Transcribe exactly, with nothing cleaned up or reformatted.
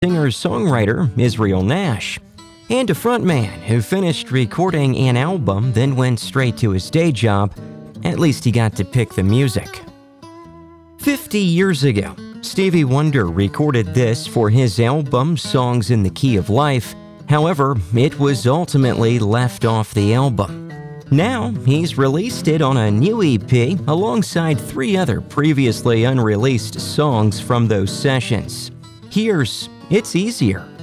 singer-songwriter Israel Nash, and a frontman who finished recording an album then went straight to his day job. At least he got to pick the music. Fifty years ago, Stevie Wonder recorded this for his album Songs in the Key of Life. However, it was ultimately left off the album. Now, he's released it on a new E P alongside three other previously unreleased songs from those sessions. Here's It's Easier.